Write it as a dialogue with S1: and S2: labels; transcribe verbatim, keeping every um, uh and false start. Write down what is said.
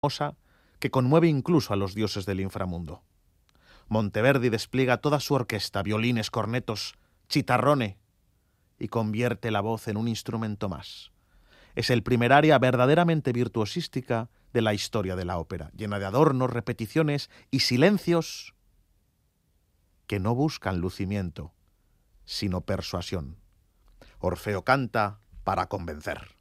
S1: hermosa que conmueve incluso a los dioses del inframundo. Monteverdi despliega toda su orquesta, violines, cornetos, chitarrone, y convierte la voz en un instrumento más. Es el primer aria verdaderamente virtuosística de la historia de la ópera, llena de adornos, repeticiones y silencios que no buscan lucimiento, sino persuasión. Orfeo canta para convencer.